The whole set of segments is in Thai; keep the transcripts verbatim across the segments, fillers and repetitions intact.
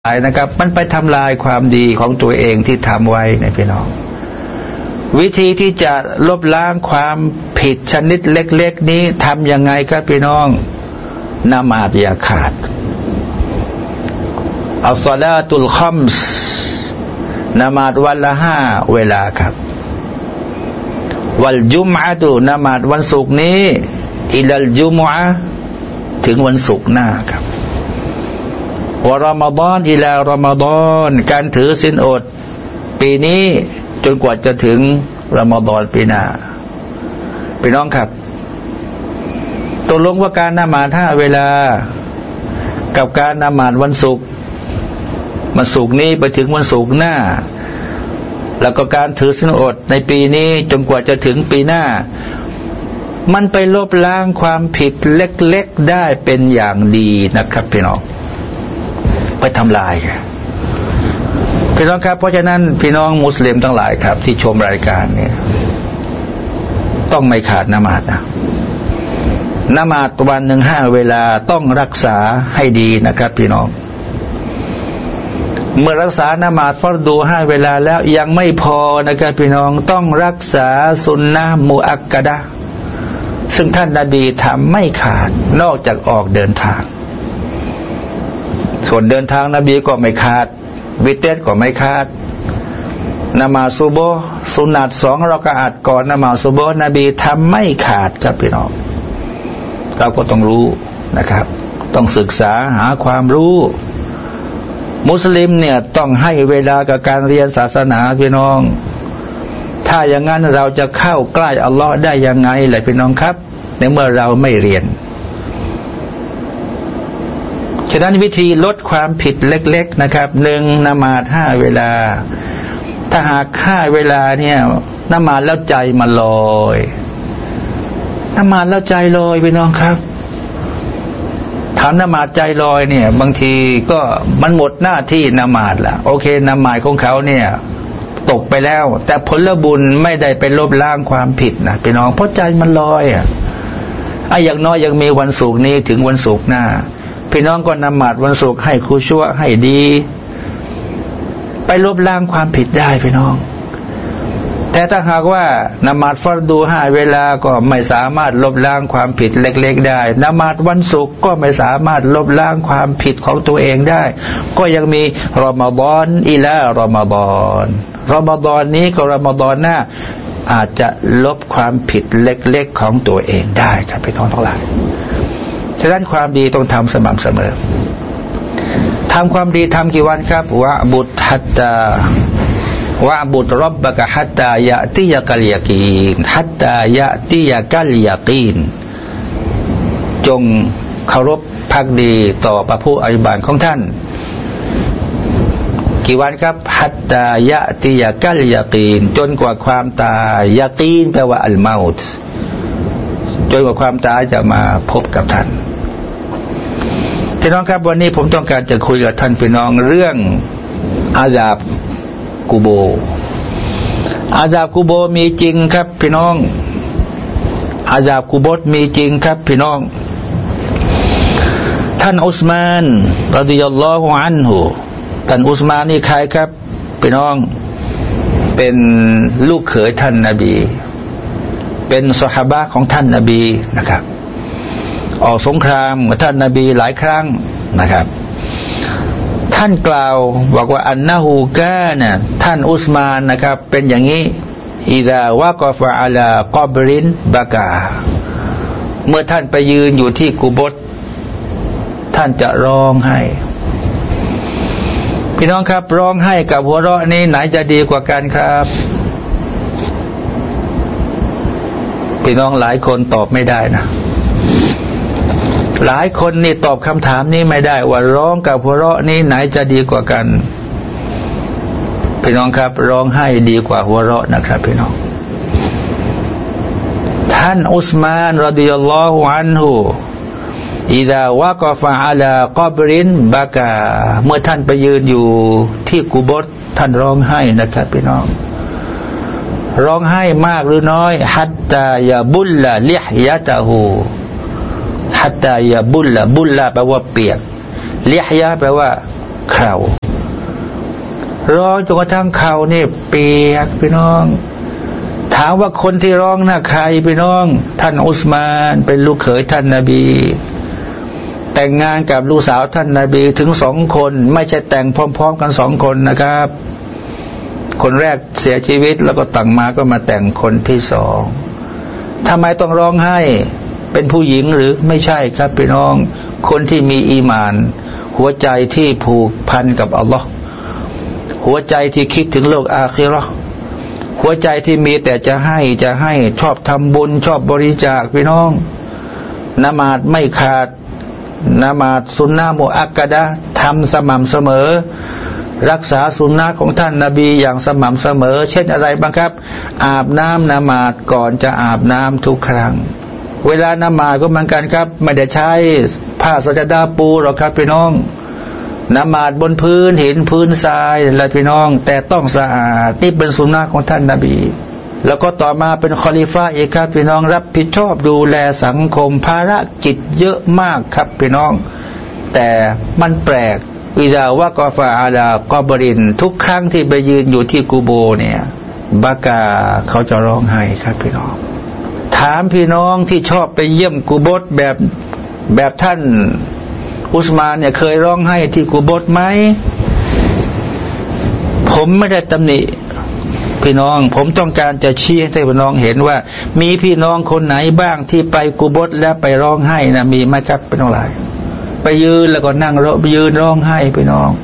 นะครับมันไปทำลายความดีของตัวเองที่ทำไว้นะพี่น้องวิธีที่จะลบล้างความผิดชนิดเล็กๆนี้ทำยังไงครับพี่น้องนมาฎอย่าขาดอัศลาตุลคัมส์นมาฎวันละห้าเวลาครับวัลจุมอะตุนมาฎวันศุกร์นี้อิลัลจุมอะถึงวันศุกร์หน้าครับวะรอมฎอนอิลารอมฎอนการถือศีลอดปีนี้จนกว่าจะถึงรอมฎอนปีหน้าพี่น้องครับตกลงว่าการนมาฎห้าเวลากับการนมาฎวันศุกร์วันศุกร์นี้ไปถึงวันศุกร์หน้าแล้วก็การถือศีลอดในปีนี้จนกว่าจะถึงปีหน้ามันไปลบล้างความผิดเล็กๆได้เป็นอย่างดีนะครับพี่น้องไปทำลายพี่น้องครับเพราะฉะนั้นพี่น้องมุสลิมทั้งหลายครับที่ชมรายการเนี่ยต้องไม่ขาดนมาฎนะนมาฎวันหนึ่งห้าเวลาต้องรักษาให้ดีนะครับพี่น้องเมื่อรักษานมาฎฟัรดูห้าเวลาแล้วยังไม่พอนะครับพี่น้องต้องรักษาสุนนะมุอักกะดะห์ซึ่งท่านนบีทำไม่ขาดนอกจากออกเดินทางส่วนเดินทางนบีก็ไม่ขาดวิเตสก็ไม่ขาดนมาซุโบสุนัตสองเราก็อาจก่อนนมาซุโบนบีทำไม่ขาดครับพี่น้องเราก็ต้องรู้นะครับต้องศึกษาหาความรู้มุสลิมเนี่ยต้องให้เวลากับการเรียนศาสนาพี่น้องถ้าอย่างนั้นเราจะเข้าใกล้อัลลอฮ์ได้ยังไงล่ะพี่น้องครับในเมื่อเราไม่เรียนฉะนั้นวิธีลดความผิดเล็กๆนะครับหนึ่งนมาฎห้าเวลาถ้าหากห้าเวลาเนี่ยนมาฎแล้วใจมันลอยนมาฎแล้วใจลอยพี่น้องครับถามนมาฎใจลอยเนี่ยบางทีก็มันหมดหน้าที่นมาฎละโอเคนมาฎของเขาเนี่ยตกไปแล้วแต่ผลบุญไม่ได้ไปลบล้างความผิดนะพี่น้องเพราะใจมันลอยอ่ะไอ้อย่างน้อยยังมีวันศุกร์นี้ถึงวันศุกร์หน้าพี่น้องก็นมาฎวันศุกร์ให้คุชัวให้ดีไปลบล้างความผิดได้พี่น้องแต่ถ้าหากว่านมาฎฟัรดูห้าเวลาก็ไม่สามารถลบล้างความผิดเล็กๆได้นมาฎวันศุกร์ก็ไม่สามารถลบล้างความผิดของตัวเองได้ก็ยังมีรอมฎอนอิลารอมฎอนรอมฎอนนี้กับรอมฎอนหน้าอาจจะลบความผิดเล็กๆของตัวเองได้ครับพี่น้องทั้งหลายฉะนั้นความดีต้องทำสม่ำเสมอทำความดีทำกี่วันครับวะบุตฮัตตาวะบุตรบบะกะฮัตตายะติยะกัลยะกีนฮัตตายะติยะกัลยะกีนจงเคารพภักดีต่อพระผู้อภิบาลของท่านกี่วันครับฮัตตายะติยะกัลยะกีนจนกว่าความตายยะกีนแปลว่าอัลเมาต์จนกว่าความตายจะมาพบกับท่านพี่น้องครับวันนี้ผมต้องการจะคุยกับท่านพี่น้องเรื่องอาซาบกูโบอาซาบกูโบมีจริงครับพี่น้องอาซาบกูโบมีจริงครับพี่น้องท่านอุสมานรอฎิยัลลอฮุอันฮุท่านอุสมานนี่ใครครับพี่น้องเป็นลูกเขยท่านนบีเป็นซอฮาบะห์ของท่านนบีนะครับออกสงครามกับท่านนบีหลายครั้งนะครับท่านกล่าวบอกว่าอันนะฮูกานะท่านอุสมานนะครับเป็นอย่างนี้อิซาวะกอฟะอะลากอบรินบะกาเมื่อท่านไปยืนอยู่ที่กุโบร์ท่านจะร้องไห้พี่น้องครับร้องไห้กับหัวเราะนี้ไหนจะดีกว่ากันครับพี่น้องหลายคนตอบไม่ได้นะหลายคนนี่ตอบคำถามนี้ไม่ได้ว่าร้องกับหัวเราะนี้ไหนจะดีกว่ากันพี่น้องครับร้องไห้ดีกว่าหัวเราะนะครับพี่น้องท่านอุสมานรอฎิยัลลอฮุอันฮุอิซาวะกอฟะอะลากอบรินบะกาเมื่อท่านไปยืนอยู่ที่กุโบร์ท่านร้องไห้นะครับพี่น้องร้องไห้มากหรือน้อยฮัตตายะบุลละลิฮยะตะฮูฮัตตายะบุลละบุลละแปลว่าเปียกลิฮยะแปลว่าเข่าร้องจนกระทั่งเข่านี่เปียกพี่น้องถามว่าคนที่ร้องน่ะใครพี่น้องท่านอุสมานเป็นลูกเขยท่านนบีแต่งงานกับลูกสาวท่านนบีถึงสองคนไม่ใช่แต่งพร้อมๆกันสองคนนะครับคนแรกเสียชีวิตแล้วก็ต่างมาก็มาแต่งคนที่สองทำไมต้องร้องไห้เป็นผู้หญิงหรือไม่ใช่ครับพี่น้องคนที่มีอีหม่านหัวใจที่ผูกพันกับอัลลอฮ์หัวใจที่คิดถึงโลกอาคิเราะห์หัวใจที่มีแต่จะให้จะให้ชอบทำบุญชอบบริจาคพี่น้องละหมาดไม่ขาดละหมาดสุนนะมุอักกะดะห์ทำสม่ำเสมอรักษาสุนนะของท่านนบีอย่างสม่ำเสมอเช่นอะไรบ้างครับอาบน้ำละหมาดก่อนจะอาบน้ำทุกครั้งเวลาละหมาดก็เหมือนกันครับไม่ได้ใช้ผ้าสัจดาปูหรอกครับพี่น้องละหมาดบนพื้นหินพื้นทรายอะไรพี่น้องแต่ต้องสะอาดนี่เป็นสุนนะของท่านนบีแล้วก็ต่อมาเป็นคอลิฟะอีกครับพี่น้องรับผิดชอบดูแลสังคมภารกิจเยอะมากครับพี่น้องแต่มันแปลกอิดาวะกอฟาอาลากอบรินทุกครั้งที่ไปยืนอยู่ที่กูโบเนี่ยบากาเขาจะร้องไห้ครับพี่น้องถามพี่น้องที่ชอบไปเยี่ยมกูโบสแบบแบบท่านอุสมานเนี่ยเคยร้องไห้ที่กูโบสไหมผมไม่ได้ตำหนิพี่น้องผมต้องการจะชี้ให้พี่น้องเห็นว่ามีพี่น้องคนไหนบ้างที่ไปกูโบสแล้วไปร้องไห้นะมีไหมครับเป็นอะไรไปยืนแล้วก็นั่งร้องยืนร้องไห้พี่น้อง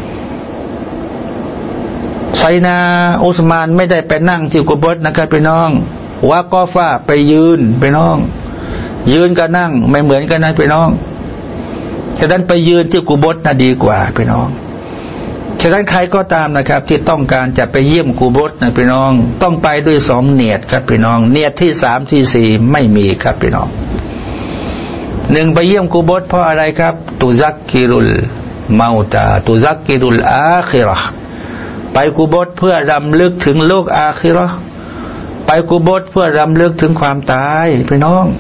ไซนาอุสมานไม่ได้ไปนั่งที่กุบฏนะครับพี่น้องวะกอฟาไปยืนพี่น้องยืนกับนั่งไม่เหมือนกันนะพี่น้องฉะนั้นไปยืนที่กุบฏน่ะดีกว่าพี่น้องฉะนั้นใครก็ตามนะครับที่ต้องการจะไปเยี่ยมกุบฏนะพี่น้องต้องไปด้วยสองเนียดครับพี่น้องเนียดที่สามที่สี่ไม่มีครับพี่น้องหนึ่งไปเยี่ยมกุบฏเพราะอะไรครับตุซักกิรุลเมาตาตุซักกิรุลอาคิเราะห์ไปกุบฏเพื่อรำลึกถึงโลกอาคิเราะห์ไปกุบฏเพื่อรำลึกถึงความตายพี่น้อง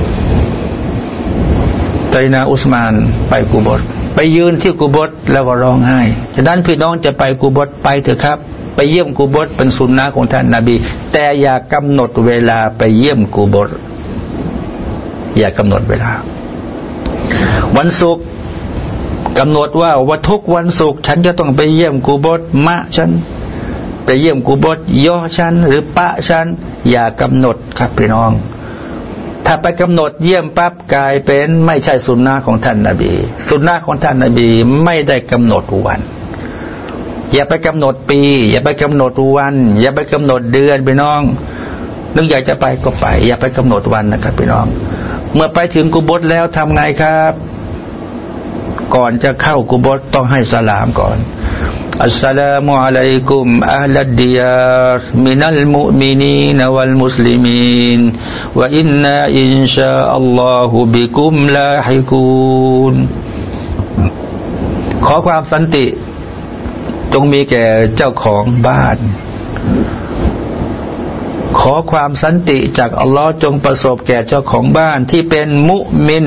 ไซนาอุสมานไปกุบฏไปยืนที่กุบฏแล้วก็ร้องไห้ฉะนั้นพี่น้องจะไปกุบฏไปเถอะครับไปเยี่ยมกุบฏเป็นสุนนะของท่านนบีแต่อย่ากำหนดเวลาไปเยี่ยมกุบฏอย่ากำหนดเวลาวันศุกร์กำหนดว่าวันทุกวันศุกร์ฉันจะต้องไปเยี่ยมกุบฏมะฉันไปเยี่ยมกุบฏย่อฉันหรือปะฉันอย่ากำหนดครับพี่น้องถ้าไปกำหนดเยี่ยมปั๊บกลายเป็นไม่ใช่สุนนะของท่านนบีสุนนะของท่านนบีไม่ได้กำหนดวันอย่าไปกำหนดปีอย่าไปกำหนดวันอย่าไปกำหนดเดือนพี่น้องนึกอยากจะไปก็ไปอย่าไปกำหนดวันนะครับพี่น้องเมื่อไปถึงกุบฏแล้วทำไงครับก่อนจะเข้ากุบฏต้องให้สลามก่อนอัสสลามุอะลัยกุมอะห์ลัดดิยาร์มินัลมุอ์มินีนวัลมุสลิมีนวะอินนาอินชาอัลลอฮุบิกุมลาฮิกูนขอความสันติจงมีแก่เจ้าของบ้านขอความสันติจากอัลลอฮ์จงประสบแก่เจ้าของบ้านที่เป็นมุมิน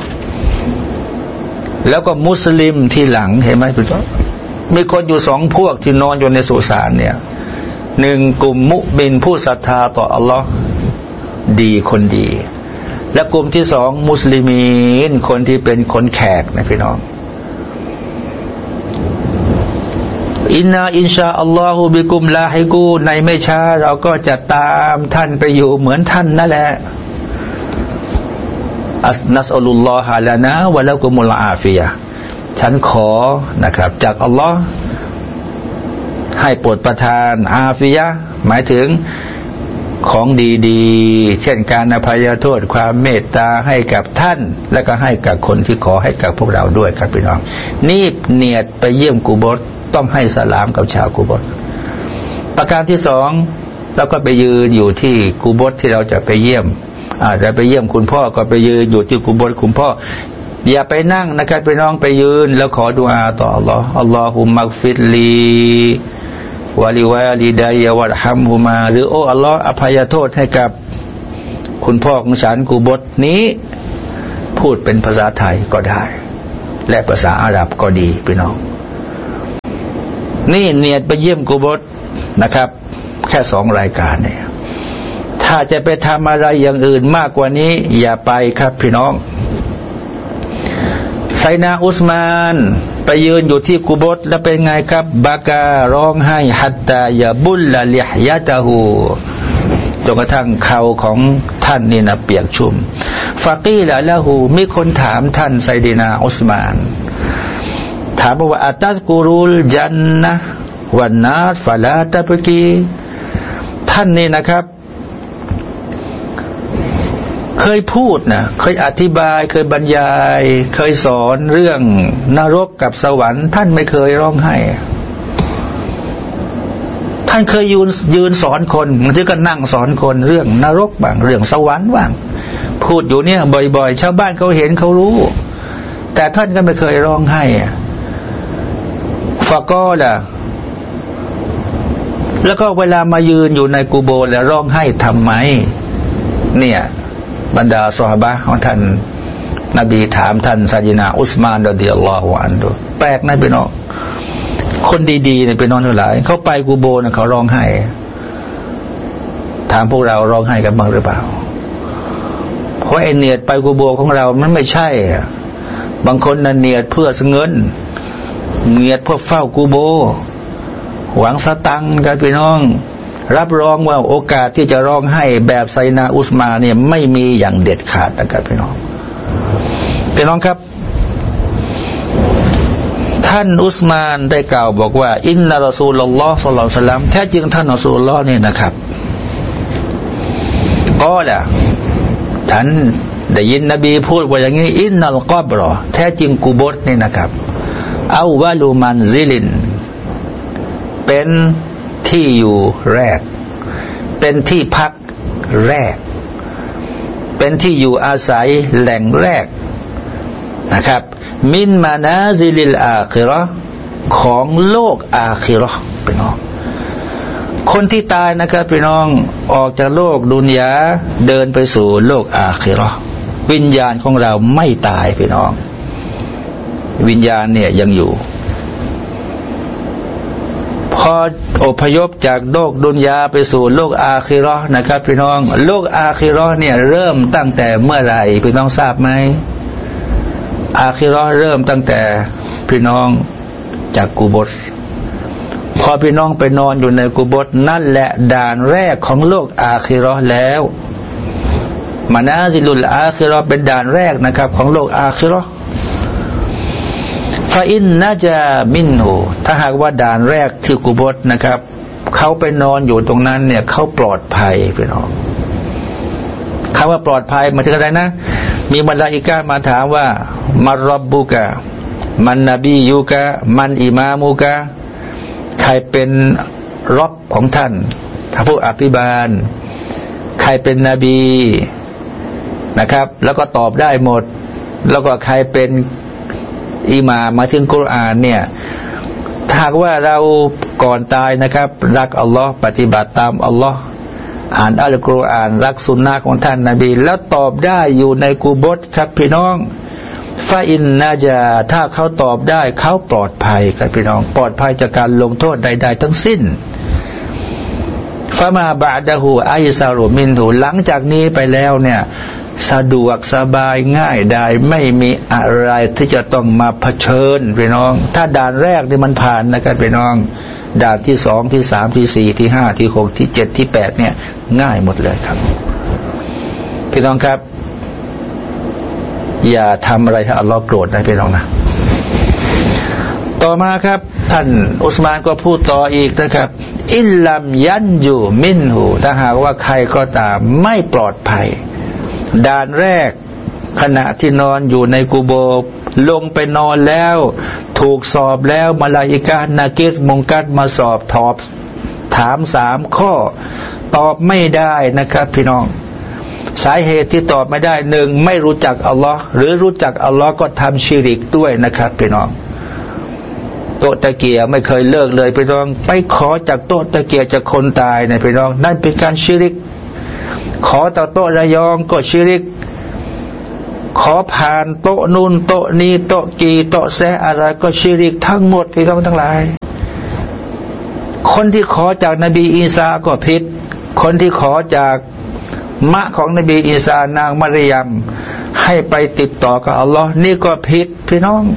แล้วก็มุสลิมที่หลังเห็นไหมพี่น้องมีคนอยู่สองพวกที่นอนอยู่ในสุสานเนี่ยหนึ่งกลุ่มมุมินผู้ศรัทธาต่ออัลลอฮ์ดีคนดีและกลุ่มที่สองมุสลิมีนคนที่เป็นคนแขกนะพี่น้องอินนาอินชาอัลลอฮุบิกุมลาฮิกูในไม่ช้าเราก็จะตามท่านไปอยู่เหมือนท่านนั่นแหละอัสนัสอัลลอฮะลานะวะละกุมุลอาฟิยะฉันขอนะครับจากอัลลอฮ์ให้โปรดประทานอาฟิยะหมายถึงของดีๆเช่นการอภัยโทษความเมตตาให้กับท่านและก็ให้กับคนที่ขอให้กับพวกเราด้วยครับพี่น้องนี่เนียดไปเยี่ยมกุบฏต้องให้สลามกับชาวกุบฏประการที่สองเราก็ไปยืนอยู่ที่กุบฏที่เราจะไปเยี่ยมอาจจะไปเยี่ยมคุณพ่อก็ไปยืนอยู่ที่กุบฏคุณพ่ออย่าไปนั่งนะครับไปน้องไปยืนแล้วขอดุอาต่ออัลลอฮ์อัลลอฮุมักฟิรลีวะลิวะลิดัยวัรฮัมฮุมาหรือโอ้อัลลอฮ์อภัยโทษให้กับคุณพ่อของฉันกุบฏนี้พูดเป็นภาษาไทยก็ได้และภาษาอาหรับก็ดีพี่น้องนี่เนียดไปเยี่ยมกุโบร์นะครับแค่สองรายการเนี่ยถ้าจะไปทำอะไรอย่างอื่นมากกว่านี้อย่าไปครับพี่น้องไซนาอุสมานไปยืนอยู่ที่กุโบร์แล้วเป็นไงครับบาการ้องไห้ฮัตตายาบุลละลิฮยะตะฮูจนกระทั่งเข่าของท่านนี่นะเปียกชุ่มฟากีละละหูมีคนถามท่านไซดีนาอุสมานถามว่าอัตัสกุรุลจันนะวันนาฟาลาตะปกีท่านนี่นะครับเคยพูดนะเคยอธิบายเคยบรรยายเคยสอนเรื่องนรกกับสวรรค์ท่านไม่เคยร้องไห้ท่านเคยยืนยืนสอนคนบางทีก็นั่งสอนคนเรื่องนรกบ้างเรื่องสวรรค์บ้างพูดอยู่เนี่ยบ่อยๆชาวบ้านเขาเห็นเขารู้แต่ท่านก็ไม่เคยร้องไห้ฟะกอล่ะแล้วก็เวลามายืนอยู่ในกุโบร์แล้วร้องไห้ทำไมเนี่ยบรรดาซอฮาบะห์ของท่านนบีถามท่านซาญินาอุสมานรอฎิยัลลอฮุอันฮุแปลกนะพี่น้องคนดีๆเนี่ยไปนอนเท่าไหร่เขาไปกูโบนะเขาร้องไห้ถามพวกเราร้องไห้กันบ้างหรือเปล่าเพราะไอเนียดไปกูโบของเรามันไม่ใช่บางคนน่ะเนียดเพื่อเงินเนียดเพื่อเฝ้ากูโบหวังสตังค์กันพี่น้องรับรองว่าโอกาสที่จะร้องไห้แบบไซนาอุสมาเนี่ยไม่มีอย่างเด็ดขาดนะครับพี่น้องพี่น้องครับท่านอุสมานได้กล่าวบอกว่าอินนะรอซูลุลลอฮ์ศ็อลลัลลอฮุอะลัยฮิวะซัลลัมแท้จริงท่านรอซูลุลลอฮ์นี่นะครับก็ล่ะท่านได้ยินนบีพูดว่าอย่างนี้อินนัลกับรอแท้จริงกุโบร์นี่นะครับเอาวะลูมันซิลินเป็นที่อยู่แรกเป็นที่พักแรกเป็นที่อยู่อาศัยแหล่งแรกนะครับมินมานาซิลิลอาคิเราะห์ของโลกอาคิเราะห์พี่น้องคนที่ตายนะครับพี่น้องออกจากโลกดุนยาเดินไปสู่โลกอาคิเราะห์วิญญาณของเราไม่ตายพี่น้องวิญญาณเนี่ยยังอยู่พออพยพจากโลกดุนยาไปสู่โลกอาคิเราะห์นะครับพี่น้องโลกอาคิเราะห์เนี่ยเริ่มตั้งแต่เมื่อไหร่พี่น้องทราบไหมอาคิเราะห์เริ่มตั้งแต่พี่น้องจากกุโบร์พอพี่น้องไปนอนอยู่ในกุโบร์นั่นแหละด่านแรกของโลกอาคิเราะห์แล้วมานาซิลุลอาคิเราะห์เป็นด่านแรกนะครับของโลกอาคิเราะห์ฟาอินนะจามินหูถ้าหากว่าด่านแรกที่กุโบร์นะครับเขาไปนอนอยู่ตรงนั้นเนี่ยเขาปลอดภัยพี่น้องคำว่าปลอดภัยหมายถึงอะไรนะมีมลาอิกะห์มาถามว่ามัรร็อบบุกะมันนบียุกะมันอิมามุกะใครเป็นร็อบของท่านถ้าผู้อภิบาลใครเป็นนบีนะครับแล้วก็ตอบได้หมดแล้วก็ใครเป็นอิหม่ามมาถึงกุรอานเนี่ยถ้าว่าเราก่อนตายนะครับรักอัลลอฮ์ปฏิบัติตามอัลลอฮ์อ่านอัลกุรอานรักสุนนะของท่านนบีแล้วตอบได้อยู่ในกุโบร์ครับพี่น้องฟาอินนาจาถ้าเขาตอบได้เขาปลอดภัยครับพี่น้องปลอดภัยจากการลงโทษใดๆทั้งสิ้นฟามาบะดะฮูไอซารุมินหูหลังจากนี้ไปแล้วเนี่ยสะดวกสบายง่ายได้ไม่มีอะไรที่จะต้องมาเผชิญพี่น้องถ้าด่านแรกนี่มันผ่านนะครับพี่น้องด่านที่สองที่สามที่สี่ที่ห้าที่หกที่เจ็ดที่แปดเนี่ยง่ายหมดเลยครับพี่น้องครับอย่าทำอะไรให้อัลลอฮ์โกรธนะพี่น้องนะต่อมาครับท่านอุสมานก็พูดต่ออีกนะครับอิลลัมยันยูมินหูถ้าหากว่าใครก็ตามไม่ปลอดภัยด่านแรกขณะที่นอนอยู่ในกุโบร์ลงไปนอนแล้วถูกสอบแล้วมลาอิกะห์นากิรมุงกัรมาสอบตอบถามสามข้อตอบไม่ได้นะครับพี่น้องสาเหตุที่ตอบไม่ได้หนึ่งไม่รู้จักอัลลอฮ์หรือรู้จักอัลลอฮ์ก็ทำชิริกด้วยนะครับพี่น้องโต๊ะตะเกียไม่เคยเลิกเลยพี่น้องไปขอจากโต๊ะตะเกียจากคนตายนะพี่น้องนั่นเป็นการชิริกขอต่อโต๊ะระยองก็ชิริกขอผ่านโต๊ะนู่นโต๊ะนี้โต๊ะกีโต๊ะแซะอะไรก็ชิริกทั้งหมดพี่น้องทั้งหลายคนที่ขอจากนบีอีสาก็ผิดคนที่ขอจากมะของนบีอีสานางมารยมให้ไปติดต่อกับอัลลอฮ์นี่ก็ผิดพี่น้อง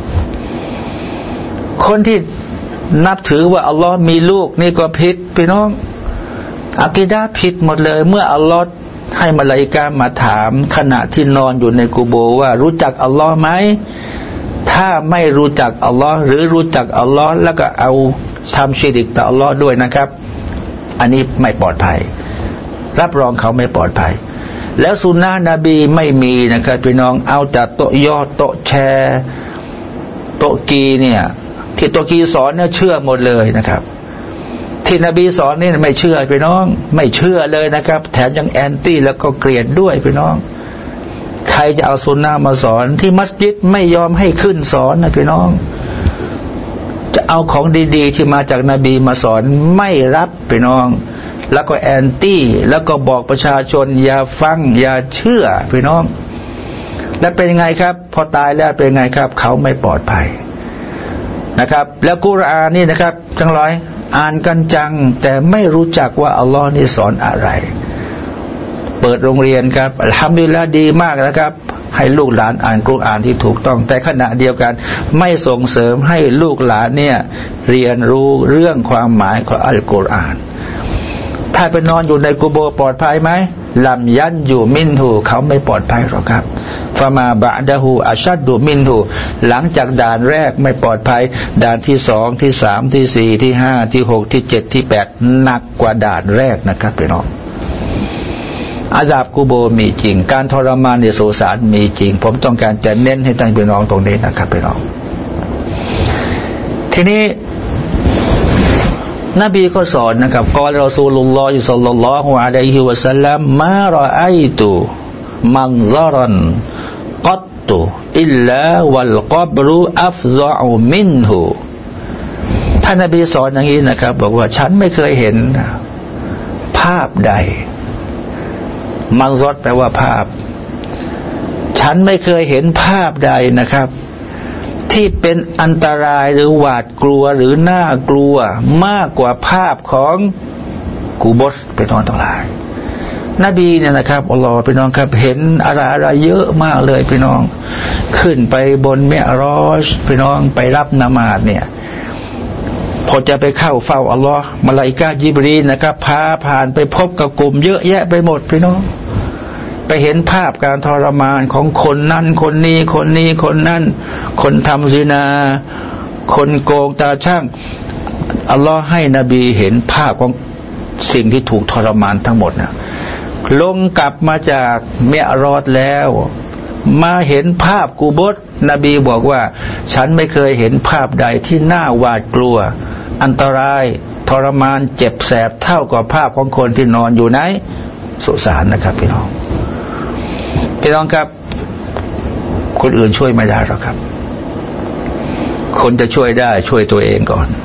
คนที่นับถือว่าอัลลอฮ์มีลูกนี่ก็ผิดพี่น้องอะกีดะห์ผิดหมดเลยเมื่ออัลลอฮ์ให้มลาอิกะห์มาถามขณะที่นอนอยู่ในกุโบร์ว่ารู้จักอัลลอฮ์ไหมถ้าไม่รู้จักอัลลอฮ์หรือรู้จักอัลลอฮ์แล้วก็เอาทำชิริกต่ออัลลอฮ์ด้วยนะครับอันนี้ไม่ปลอดภัยรับรองเขาไม่ปลอดภัยแล้วสุนนะนบีไม่มีนะครับพี่น้องเอาแต่โต๊ะยอดโต๊ะแชร์โต๊ะกีเนี่ยที่โต๊ะกีสอนเนี่ยเชื่อหมดเลยนะครับที่นบีสอนนี่ไม่เชื่อพี่น้องไม่เชื่อเลยนะครับแถมยังแอนตี้แล้วก็เกลียดด้วยพี่น้องใครจะเอาสุนนะมาสอนที่มัสยิดไม่ยอมให้ขึ้นสอนนะพี่น้องจะเอาของดีๆที่มาจากนบีมาสอนไม่รับพี่น้องแล้วก็แอนตี้แล้วก็บอกประชาชนอย่าฟังอย่าเชื่อพี่น้องและเป็นยังไงครับพอตายแล้วเป็นยังไงครับเขาไม่ปลอดภัยนะครับแล้วกุรอานนี่นะครับทั้งร้อยอ่านกันจังแต่ไม่รู้จักว่าอัลลอฮ์นี่สอนอะไรเปิดโรงเรียนครับอัลฮัมดุลิลละห์ดีมากนะครับให้ลูกหลานอ่านกุรอานที่ถูกต้องแต่ขณะเดียวกันไม่ส่งเสริมให้ลูกหลานเนี่ยเรียนรู้เรื่องความหมายของอัลกุรอานถ้าไปนอนอยู่ในกุโบร์ปลอดภัยไหมลำยันอยู่มินหูเขาไม่ปลอดภัยหรอกครับฟามาบะดะฮูอัชัดดูมินหูหลังจากด่านแรกไม่ปลอดภัยด่านที่สองที่สามที่สี่ที่ห้าที่หกที่เจ็ดที่แปดหนักกว่าด่านแรกนะครับพี่น้องอาซาบกุโบร์มีจริงการทรมานในสุสานมีจริงผมต้องการจะเน้นให้ท่านพี่น้องตรงนี้นะครับพี่น้องทีนี้นบีก็สอนนะครับกอลรอซูลุลลอฮิศ็อลลัลลอฮุอะลัยฮิวะซัลลัมมารออัยตุมันซารันกัตตุอิลลาวัลกับรุอัฟซออุมินหูท่านนบีสอนอย่างนี้นะครับบอกว่าฉันไม่เคยเห็นภาพใดมันซอรแปลว่าภาพฉันไม่เคยเห็นภาพใดนะครับที่เป็นอันตรายหรือหวาดกลัวหรือน่ากลัวมากกว่าภาพของกูบสไปนอนทั้งหลายนบีเนี่ยนะครับอัลลอฮฺพี่น้องครับเห็นอะไรอะไรเยอะมากเลยพี่น้องขึ้นไปบนเมอรอจพี่น้องไปรับนามาดเนี่ยพอจะไปเข้าเฝ้าอัลลอฮฺมลาอิกะฮ์ญิบรีลนะครับพาผ่านไปพบกับกลุ่มเยอะแยะไปหมดพี่น้องไปเห็นภาพการทรมานของคนนั้นคนนี้คนนี้คนนั้นคนทำซินาคนโกงตาช่างอัลลอฮ์ให้นบีเห็นภาพของสิ่งที่ถูกทรมานทั้งหมดนะลงกลับมาจากเมอรอจแล้วมาเห็นภาพกูบสนบีบอกว่าฉันไม่เคยเห็นภาพใดที่น่าหวาดกลัวอันตรายทรมานเจ็บแสบเท่ากับภาพของคนที่นอนอยู่ในสุสานนะครับพี่น้องพี่น้องครับคนอื่นช่วยไม่ได้หรอกครับคนจะช่วยได้ช่วยตัวเองก่อน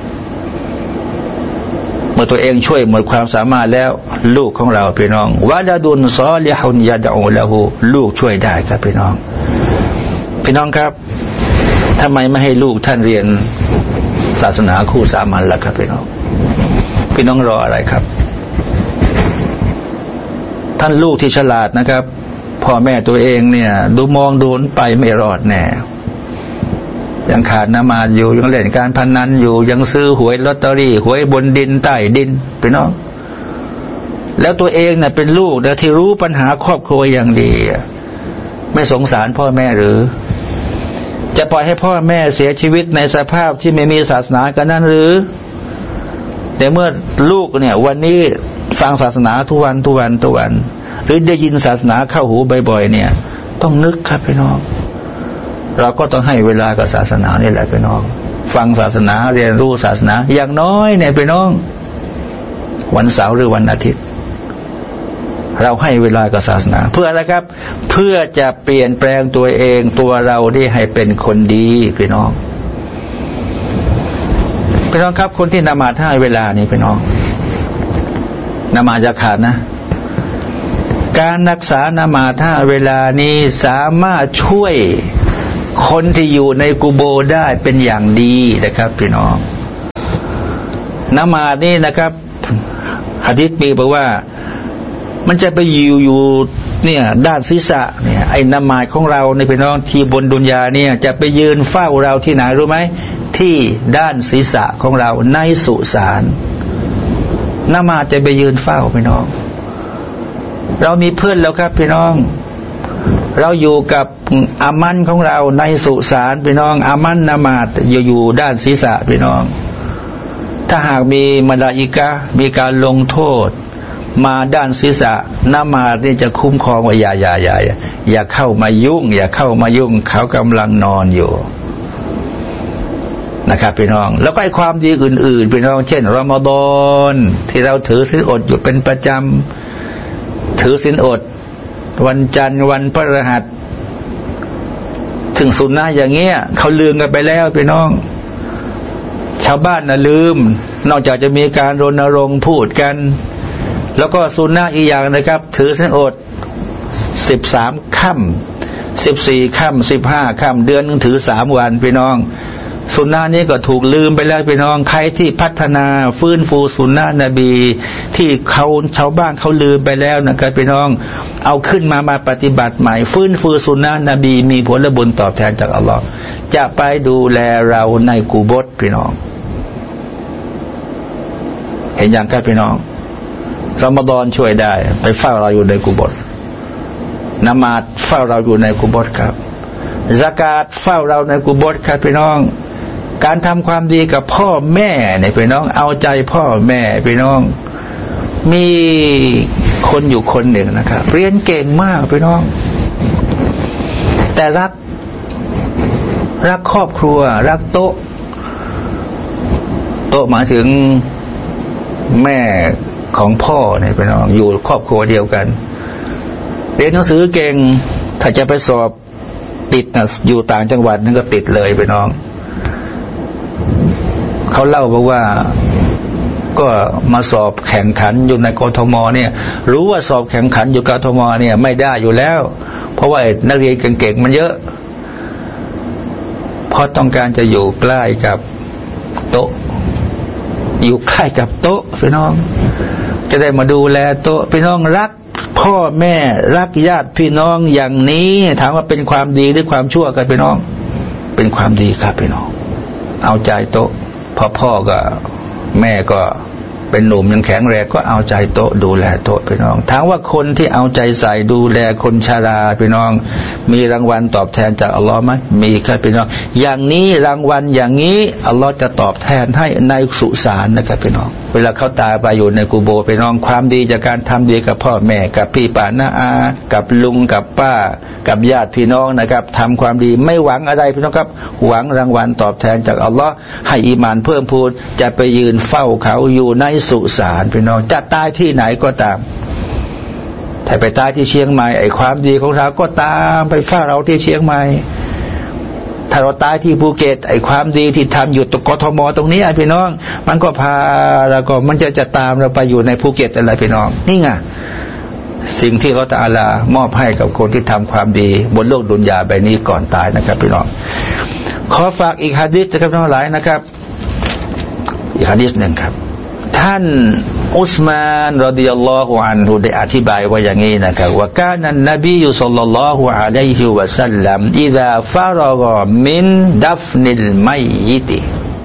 เมื่อตัวเองช่วยหมดความสามารถแล้วลูกของเราพี่น้องวะลาดุนซอลิฮุนยะดะอูละฮูลูกช่วยได้ครับพี่น้องพี่น้องครับทำไมไม่ให้ลูกท่านเรียนศาสนาคู่สามัญล่ะครับพี่น้องพี่น้องรออะไรครับท่านลูกที่ฉลาดนะครับพ่อแม่ตัวเองเนี่ยดูมองดูไปไม่รอดแน่ยังขาดนมาดอยู่ยังเล่นการพนันอยู่ยังซื้อหวยลอตเตอรี่หวยบนดินใต้ดินพี่น้องแล้วตัวเองเนี่ยเป็นลูกเดี๋ยวที่รู้ปัญหาครอบครัวอย่างดีไม่สงสารพ่อแม่หรือจะปล่อยให้พ่อแม่เสียชีวิตในสภาพที่ไม่มีศาสนากันนั่นหรือแต่เมื่อลูกเนี่ยวันนี้ฟังศาสนาทุกวันทุกวันทุกวันหรือได้ยินศาสนาเข้าหูบ่อยๆเนี่ยต้องนึกครับพี่น้องเราก็ต้องให้เวลากับศาสนานี่แหละพี่น้องฟังศาสนาเรียนรู้ศาสนาอย่างน้อยเนี่ยพี่น้องวันเสาร์หรือวันอาทิตย์เราให้เวลากับศาสนาเพื่ออะไรครับเพื่อจะเปลี่ยนแปลงตัวเองตัวเราได้ให้เป็นคนดีพี่น้องพี่น้องครับคนที่นมาดให้เวลานี่พี่น้องนมาดจะขาดนะการรักษานมาดห้าเวลานี้สามารถช่วยคนที่อยู่ในกุโบร์ได้เป็นอย่างดีนะครับพี่น้องนมาดนี่นะครับหะดีษมีบอกว่ามันจะไปอยู่อยู่เนี่ยด้านศีรษะเนี่ยไอ้นมาดของเราในพี่น้องที่บนดุนยาเนี่ยจะไปยืนเฝ้าเราที่ไหนรู้ไหมที่ด้านศีรษะของเราในสุสานนมาดจะไปยืนเฝ้าพี่น้องเรามีเพื่อนแล้วครับพี่น้องเราอยู่กับอามันของเราในสุสานพี่น้องอามันนมาดอยู่อยู่ด้านศีรษะพี่น้องถ้าหากมีมลาอิกะห์มีการลงโทษมาด้านศีรษะนมาดนี่จะคุ้มครองว่าอย่าอย่าอย่าอย่าเข้ามายุ่งอย่าเข้ามายุ่งเขากำลังนอนอยู่นะครับพี่น้องแล้วก็ไอ้ความดีอื่นๆพี่น้องเช่นรอมฎอนที่เราถือศีลอดอยู่เป็นประจำถือศีลอดวันจันทร์วันพฤหัสถึงสุนนะอย่างเงี้ยเขาลืมกันไปแล้วพี่น้องชาวบ้านน่ะลืมนอกจากจะมีการรณรงค์พูดกันแล้วก็สุนนะอีกอย่างนะครับถือศีลอดสิบสามค่ำสิบสี่ค่ำสิบห้าค่ำเดือนนึงถือสามวันพี่น้องสุนนะนี้ก็ถูกลืมไปแล้วพี่น้องใครที่พัฒนาฟื้นฟูสุนนะนบีที่เขาชาวบ้านเขาลืมไปแล้วนะครับพี่น้องเอาขึ้นมามาปฏิบัติใหม่ฟื้นฟูสุนนะนบีมีผลบุญตอบแทนจากอัลลอฮ์จะไปดูแลเราในกุโบร์พี่น้องเห็นอย่างครับพี่น้องรอมฎอนช่วยได้ไปเฝ้าเราอยู่ในกุโบร์นมาดเฝ้าเราอยู่ในกุโบร์ครับซะกาตเฝ้าเราในกุโบร์ครับพี่น้องการทำความดีกับพ่อแม่เนี่ยพี่น้องเอาใจพ่อแม่พี่น้องมีคนอยู่คนหนึ่งนะครับเรียนเก่งมากพี่น้องแต่รักรักครอบครัวรักโต๊ะโต๊ะหมายถึงแม่ของพ่อเนี่ยพี่น้องอยู่ครอบครัวเดียวกันเรียนหนังสือเก่งถ้าจะไปสอบติดนะอยู่ต่างจังหวัดนั่นก็ติดเลยพี่น้องเขาเล่าบอกว่าก็มาสอบแข่งขันอยู่ในกทมเนี่ยรู้ว่าสอบแข่งขันอยู่กทมเนี่ยไม่ได้อยู่แล้วเพราะว่านักเรียนเก่งๆมันเยอะเพราะต้องการจะอยู่ใกล้กับโต๊ะอยู่ใกล้กับโต๊ะพี่น้องจะได้มาดูแลโต๊ะพี่น้องรักพ่อแม่รักญาติพี่น้องอย่างนี้ถามว่าเป็นความดีหรือความชั่วกันพี่น้องเป็นความดีครับพี่น้องเอาใจโต๊ะพอพ่อก็แม่ก็เป็นหนุ่มยังแข็งแรงก็เอาใจโต๊ะดูแลโต๊ะพี่น้องถามว่าคนที่เอาใจใส่ดูแลคนชราพี่น้องมีรางวัลตอบแทนจากอัลลอฮ์ไหมมีครับพี่น้องอย่างนี้รางวัลอย่างนี้อัลลอฮ์จะตอบแทนให้ในสุสานนะครับพี่น้องเวลาเขาตายไปอยู่ในกุโบร์พี่น้องความดีจากการทำดีกับพ่อแม่กับพี่ป้าน้าอากับลุงกับป้ากับญาติพี่น้องนะครับทำความดีไม่หวังอะไรพี่น้องครับหวังรางวัลตอบแทนจากอัลลอฮ์ให้อีหม่านเพิ่มพูนจะไปยืนเฝ้าเขาอยู่ในสุสานพี่น้องจะตายที่ไหนก็ตามถ้าไปตายที่เชียงใหม่ไอ้ความดีของเราก็ตามไปเฝ้าเราที่เชียงใหม่ถ้าเราตายที่ภูเก็ตไอ้ความดีที่ทำอยู่ตรงกทมตรงนี้ไอ้พี่น้องมันก็พาแล้วก็มันจะจะตามเราไปอยู่ในภูเก็ตอะไรพี่น้องนี่ไงสิ่งที่อัลเลาะห์ตะอาลามอบให้กับคนที่ทำความดีบนโลกดุนยาใบนี้ก่อนตายนะครับพี่น้องขอฝากอีกหะดีษนะครับทั้งหลายนะครับอีกหะดีษหนึ่งครับท่านอุสมานรอฎิยัลลอฮุอันฮุได้อธิบายไว้อย่างนี้นะครับว่ากานันนบีศ็อลลัลลอฮุอะลัยฮิวะซัลลัมอิซาฟารฆะมินดัฟนิลมัยยิต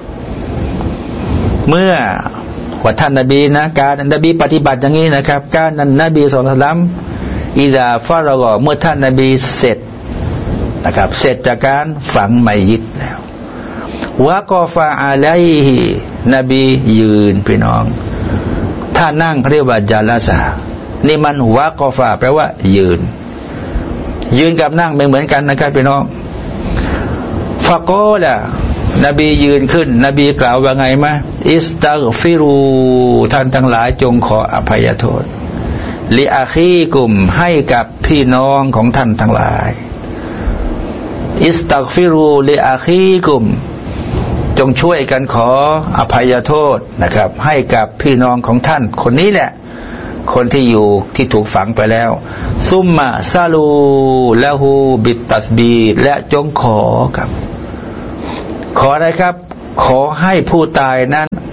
เมื่อว่าท่านนบีนะการนบีปฏิบัติอย่างนี้นะครับการนันนบีศ็อลลัลลอฮุอะลัยฮิวะซัลลัมอิซาฟารฆะเมื่อท่านนบีเสร็จนะครับเสร็จจากการฝังมัยยิตแล้ววะกอฟะอะลัยฮินบียืนพี่น้องถ้านั่งเขาเรียกว่าจาลาซานี่มันวะกอฟะแปลว่ายืนยืนกับนั่งไม่เหมือนกันนะครับพี่น้องฟะกอละนบียืนขึ้นนบีกล่าวว่าไงมะอิสตัฆฟิรูท่านทั้งหลายจงขออภัยโทษลิอาคีกุมให้กับพี่น้องของท่านทั้งหลายอิสตัฆฟิรูลิอาคีกุมจงช่วยกันขออภัยโทษนะครับให้กับพี่น้องของท่านคนนี้แหละคนที่อยู่ที่ถูกฝังไปแล้วซุมมะซาลูละหูบิตตัสบีและจงขอครับขออะไรครับขอให้ผู้ตายนั้นท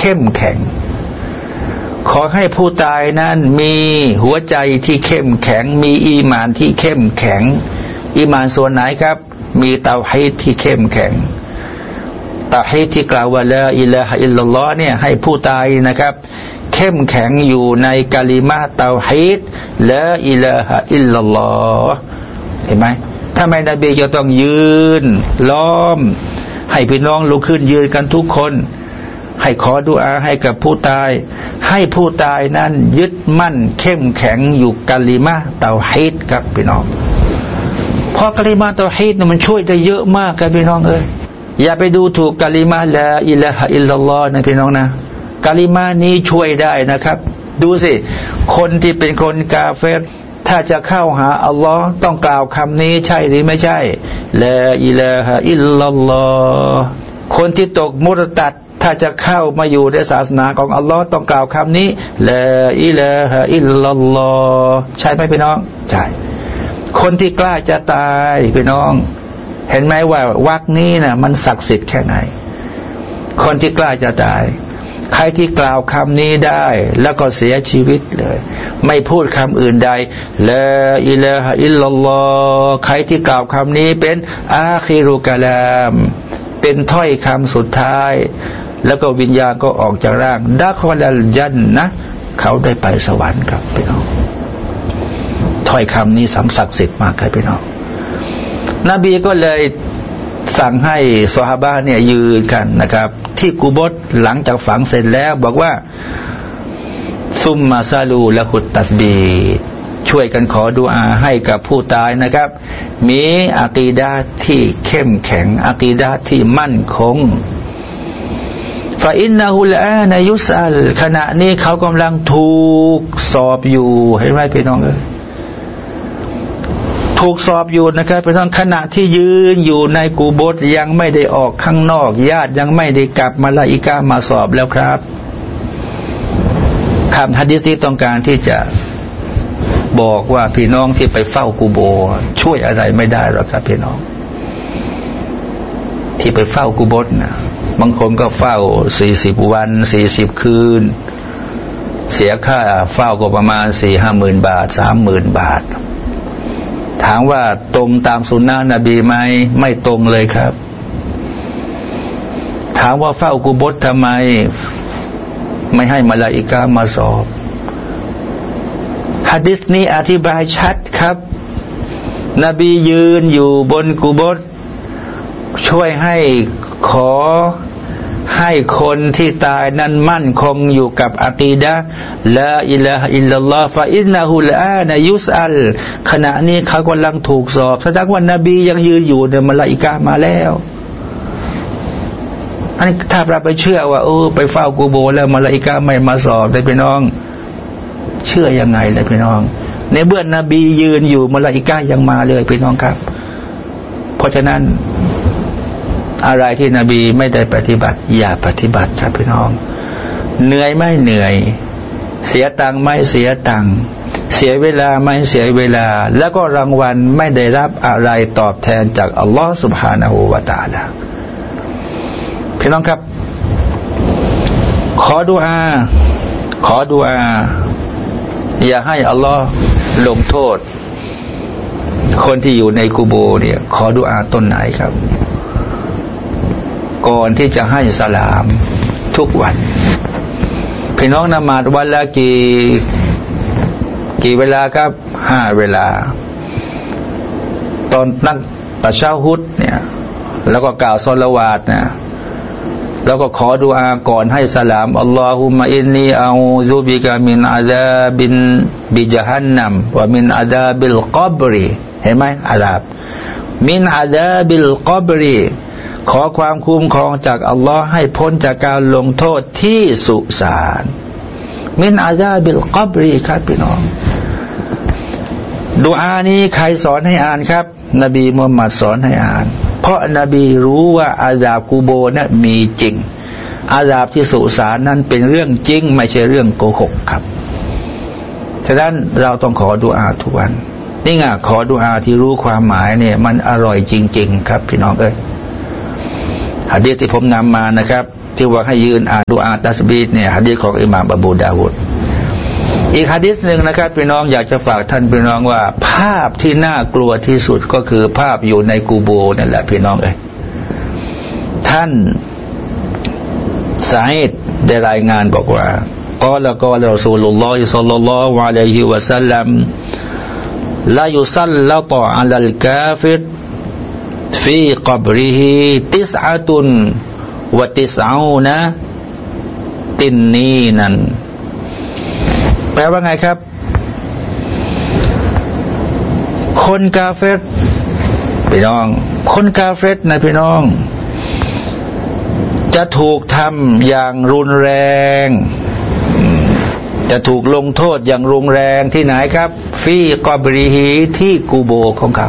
เข้มแข็งขอให้ผู้ตายนั้นมีหัวใจที่เข้มแข็งมีอีหม่านที่เข้มแข็งอีหม่านส่วนไหนครับมีเตาฮีดที่เข้มแข็งเตาฮีดที่กล่าวว่าลาอิลาฮะอิลลัลลอฮ์เนี่ยให้ผู้ตายนะครับเข้มแข็งอยู่ในกะลิมะห์เตาฮีดลาอิลาฮะอิลลัลลอฮ์เห็นไหมทำไมนบีจะต้องยืนล้อมให้พี่น้องลุกขึ้นยืนกันทุกคนให้ขอดุอาให้กับผู้ตายให้ผู้ตายนั้นยึดมั่นเข้มแข็งอยู่กะลิมะห์เตาฮีดครับพี่น้องเพราะกะลิมะห์เตาฮีดเนี่ยมันช่วยได้เยอะมากครับพี่น้องเอ้ยอย่าไปดูถูกกะลิมะห์ลาอิลาฮะอิลลัลลอฮ์นะพี่น้องนะกะลิมะห์นี้ช่วยได้นะครับดูสิคนที่เป็นคนกาเฟรถ้าจะเข้าหาอัลลอฮ์ต้องกล่าวคำนี้ใช่หรือไม่ใช่ลาอิลาฮะอิลลัลลอฮ์คนที่ตกมุรตัดถ้าจะเข้ามาอยู่ในศาสนาของอัลลอฮ์ต้องกล่าวคำนี้ลาอิลาฮะอิลลัลลอฮ์ใช่ไหมพี่น้องใช่คนที่กล้าจะตายพี่น้องเห็นไหมว่าวรรคนี้นะมันศักดิ์สิทธิ์แค่ไหนคนที่กล้าจะตายใครที่กล่าวคำนี้ได้แล้วก็เสียชีวิตเลยไม่พูดคำอื่นใดลาอิลาฮะอิลลัลลอฮ์ใครที่กล่าวคำนี้เป็นอาคิรุกะลามเป็นถ้อยคำสุดท้ายแล้วก็วิญญาณก็ออกจากร่างดักวัลจันนะเขาได้ไปสวรรค์ครับพี่น้องถ้อยคำนี้ศักดิ์สิทธิ์มากครับพี่น้องนบีก็เลยสั่งให้ซอฮาบะห์เนี่ยยืนกันนะครับที่กุโบร์หลังจากฝังเสร็จแล้วบอกว่าซุมมาซาลูละหุตตัสบีช่วยกันขอดุอาให้กับผู้ตายนะครับมีอะกีดะห์ที่เข้มแข็งอะกีดะห์ที่มั่นคงฟาอินนะฮุลอานะยุสอัลขณะนี้เขากำลังถูกสอบอยู่เห็นไหมพี่น้องเอ้ยถูกสอบอยู่นะครับพี่น้องขณะที่ยืนอยู่ในกูโบร์ยังไม่ได้ออกข้างนอกญาติยังไม่ได้กลับมาลาอิกะห์มาสอบแล้วครับคำหะดีษนี้ต้องการที่จะบอกว่าพี่น้องที่ไปเฝ้ากูโบช่วยอะไรไม่ได้หรอกครับพี่น้องที่ไปเฝ้ากูโบนะบางคนก็เฝ้าสี่สิบวันสี่สิบคืนเสียค่าเฝ้าก็ประมาณสี่ห้าหมื่นบาทสามหมื่นบาทถามว่าตรงตามสุนนะนบีไหมไม่ตรงเลยครับถามว่าเฝ้ากุโบร์ทำไมไม่ให้มลาอิกะห์มาสอบหะดีษนี้อธิบายชัดครับนบียืนอยู่บนกุโบร์ช่วยให้ขอให้คนที่ตายนั้นมั่นคงอยู่กับอะกีดะห์ลาอิลาฮะอิลลัลลอฮ์ฟาอินนะฮุลอานะยุสอัลขณะนี้เขากำลังถูกสอบแสดงว่านบียังยืนอยู่เนี่ยมลาอิกะห์มาแล้วอันนี้ถ้าเราไปเชื่อว่าโอ้ไปเฝ้ากูโบแล้วมลาอิกะห์ไม่มาสอบได้พี่น้องเชื่อยังไงเลยพี่น้องในเมื่อนบียืนอยู่มลาอิกะห์ยังมาเลยพี่น้องครับเพราะฉะนั้นอะไรที่นบีไม่ได้ปฏิบัติอย่าปฏิบัติครับพี่น้องเหนื่อยไม่เหนื่อยเสียตังค์ไม่เสียตังค์เสียเวลาไม่เสียเวลาแล้วก็รางวัลไม่ได้รับอะไรตอบแทนจากอัลลอฮฺซุบฮานะฮูวะตะอาลาพี่น้องครับขอดุอาขอดุอาอย่าให้อัลลอฮฺลงโทษคนที่อยู่ในกุโบร์เนี่ยขอดุอาต้นไหนครับก่อนที่จะให้สลามทุกวันพี่น้องนมาดวันละกี่กี่เวลาครับห้าเวลาตอนนั่งตะเช้าฮุดเนี่ยแล้วก็กล่าวศอลาวาตเนี่ยแล้วก็ขอดุอาก่อนให้สลามอัลลอฮุมะอินนีอาอูซุบิกะมินอาซาบินบิญะฮันนัมวะมินอาซาบิลกับรีเห็นไหมอาซาบมินอาซาบิลกับรีขอความคุ้มครองจากอัลลอฮ์ให้พ้นจากการลงโทษที่สุสานมินอาซาบิลกับรีครับพี่น้องดุอานี้ใครสอนให้อ่านครับนบีมุฮัมมัดสอนให้อ่านเพราะนบีรู้ว่าอาซาบกูโบนั้นมีจริงอาซาบที่สุสานนั้นเป็นเรื่องจริงไม่ใช่เรื่องโกหกครับฉะนั้นเราต้องขอดุอาทุกวันนี่ไงขอดุอาที่รู้ความหมายเนี่ยมันอร่อยจริงๆครับพี่น้องเอ้ยหะดีษที่ผมนำมานะครับที่ว่าให้ยืนอ่านดุอาตัสบีฮ์เนี่ยหะดีษของอิหม่ามอบูดาวูดอีกหะดีษหนึ่งนะครับพี่น้องอยากจะฝากท่านพี่น้องว่าภาพที่น่ากลัวที่สุดก็คือภาพอยู่ในกูโบร์นั่นแหละพี่น้องเอ้ยท่านซะอีดได้รายงานบอกว่ากอละกอละรอซูลุลลอฮิศ็อลลัลลอฮุอะลัยฮิวะซัลลัมลายุซัลลัตอะลัลกาฟิรฟีกับริฮิติสอะตุนวะติสอูนะตินนีนันแปลว่าไงครับคนกาเฟรพี่น้องคนกาเฟรนะพี่น้องจะถูกทำอย่างรุนแรงจะถูกลงโทษอย่างรุนแรงที่ไหนครับฟีกอบริฮีที่กูโบของเขา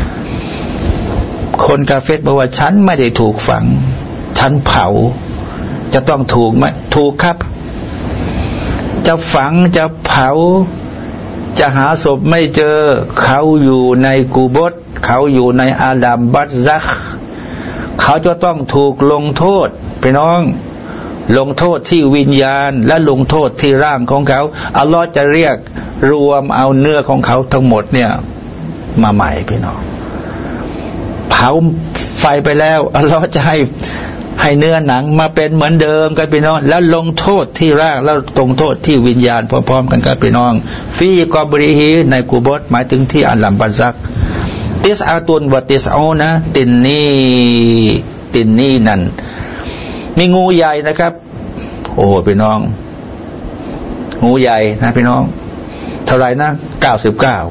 คนกาเฟรบอกว่าฉันไม่ได้ถูกฝังฉันเผาจะต้องถูกไหมถูกครับจะฝังจะเผาจะหาศพไม่เจอเขาอยู่ในกูโบสเขาอยู่ในอาดัมบัตซักเขาจะต้องถูกลงโทษพี่น้องลงโทษที่วิญญาณและลงโทษที่ร่างของเขาอัลลอฮ์จะเรียกรวมเอาเนื้อของเขาทั้งหมดเนี่ยมาใหม่พี่น้องเผาไฟไปแล้วอัลลอฮ์จะให้ให้เนื้อหนังมาเป็นเหมือนเดิมกันพี่น้องแล้วลงโทษที่ร่างแล้วลงโทษที่วิญญาณพร้อมๆกันครับพี่น้องฟีกอบริฮีในกูโบสหมายถึงที่อัลลัมบัซักติสอาตุนวะติสอูนะตินนีตินนีนั่นมีงูใหญ่นะครับโอ้พี่น้องงูใหญ่นะพี่น้องเท่าไหร่นะเก้าสิบเก้า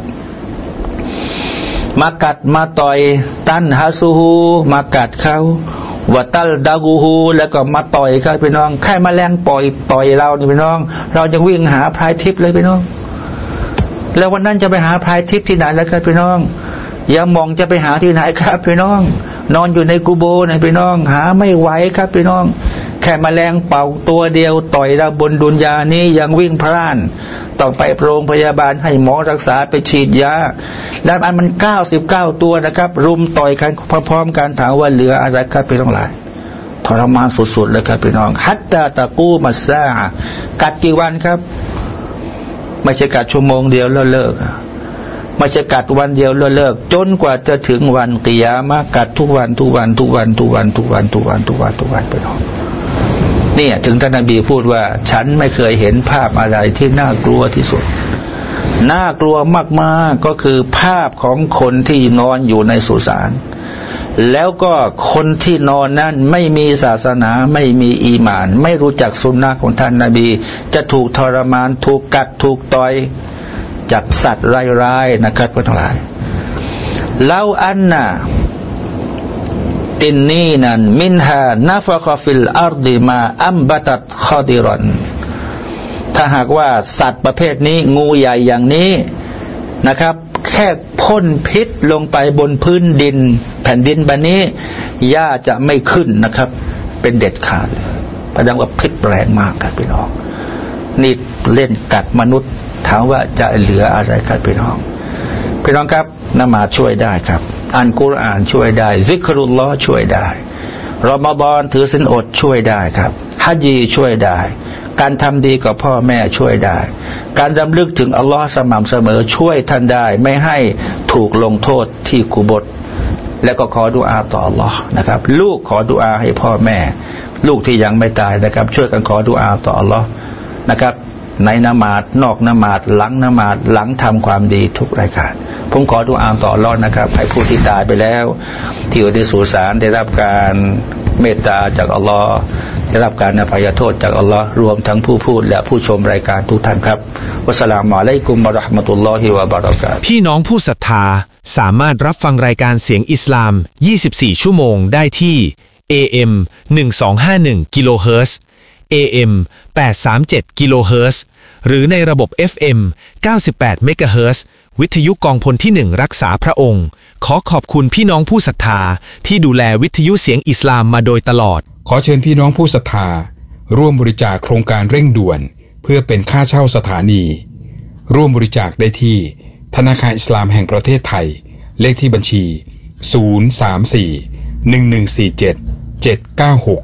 มากัดมาต่อยตันฮาซูฮูมากัดเขาวัตัลดากูฮูแล้วก็มาต่อยเขาพี่น้องแค่แมลงปล่อยต่อยเรานี่พี่น้องเราจะวิ่งหาพรายทิพย์เลยพี่น้องแล้ววันนั้นจะไปหาพรายทิพย์ที่ไหนแล้วครับพี่น้องอย่ามองจะไปหาที่ไหนครับพี่น้องนอนอยู่ในกูโบนะพี่น้องหาไม่ไหวครับพี่น้องแค่แมลงเป่าตัวเดียวต่อยเราบนดุนยานี้ยังวิ่งพล่านต้องไปโรงพยาบาลให้หมอรักษาไปฉีดยาแล้วอันมันเก้าสิบเก้าตัวนะครับรุมต่อยกันพร้อมๆกันถามว่าเหลืออะไรครับพี่น้องหลายทรมานสุดๆเลยครับพี่น้องฮัตตาตะกูมัสซากัดกี่วันครับไม่ใช่กัดชั่วโมงเดียวแล้วเลิกไม่ใช่กัดวันเดียวแล้วเลิกจนกว่าจะถึงวันกิยามะห์กัดทุกวันทุกวันทุกวันทุกวันทุกวันทุกวันทุกวันทุกวันไปน้องเนี่ยถึงท่านนบีพูดว่าฉันไม่เคยเห็นภาพอะไรที่น่ากลัวที่สุดน่ากลัวมากๆก็คือภาพของคนที่นอนอยู่ในสุสานแล้วก็คนที่นอนนั้นไม่มีศาสนาไม่มีอีหม่านไม่รู้จักสุนนะของท่านนบีจะถูกทรมานถูกกัดถูกต่อยจากสัตว์ร้ายๆนะครับก็ทั้งหลายเล่าอันน่ะตินนีนันมินฮานาฟะคอฟิลอาร์ดิมาอัมบัตัดคอดิรอนถ้าหากว่าสัตว์ประเภทนี้งูใหญ่อย่างนี้นะครับแค่พ่นพิษลงไปบนพื้นดินแผ่นดินแบบนี้หญ้าจะไม่ขึ้นนะครับเป็นเด็ดขาดแสดงว่าพิษแรงมากครับพี่น้องนี่เล่นกัดมนุษย์ถามว่าจะเหลืออะไรครับพี่น้องพี่น้องครับนมาช่วยได้ครับอ่านกุรอานช่วยได้ซิกรุลลอฮ์ช่วยได้รอมฎอนถือศีลอดช่วยได้ครับฮัจญีช่วยได้การทำดีกับพ่อแม่ช่วยได้การรำลึกถึงอัลลอฮ์สม่ำเสมอช่วยท่านได้ไม่ให้ถูกลงโทษที่กุโบรและก็ขอดุอาต่ออัลลอฮ์นะครับลูกขอดุอาให้พ่อแม่ลูกที่ยังไม่ตายนะครับช่วยกันขอดุอาต่ออัลลอฮ์นะครับในนมาดนอกนมาดหลังนมาดหลังทำความดีทุกรายการผมขอดุอาต่ออัลลอฮ์นะครับให้ผู้ที่ตายไปแล้วที่อยู่ในสุสานได้รับการเมตตาจากอัลลอฮ์ได้รับการอภัยโทษจากอัลลอฮ์รวมทั้งผู้พูดและผู้ชมรายการทุกท่านครับวัสสลามุอะลัยกุมวะเราะห์มะตุลลอฮิวะบะเราะกาตุฮ์พี่น้องผู้ศรัทธาสามารถรับฟังรายการเสียงอิสลามยี่สิบสี่ชั่วโมงได้ที่ เอ เอ็ม หนึ่งสองห้าหนึ่ง กิโลเฮิรตซ์ เอ เอ็ม แปดสามเจ็ด กิโลเฮิรตซ์หรือในระบบ เอฟ เอ็ม เก้าสิบแปด เมกะเฮิรตซ์วิทยุกองพลที่หนึ่งรักษาพระองค์ขอขอบคุณพี่น้องผู้ศรัทธาที่ดูแลวิทยุเสียงอิสลามมาโดยตลอดขอเชิญพี่น้องผู้ศรัทธาร่วมบริจาคโครงการเร่งด่วนเพื่อเป็นค่าเช่าสถานีร่วมบริจาคได้ที่ธนาคารอิสลามแห่งประเทศไทยเลขที่บัญชีศูนย์ สาม สี่ หนึ่ง หนึ่ง สี่ เจ็ด เจ็ด เก้า หก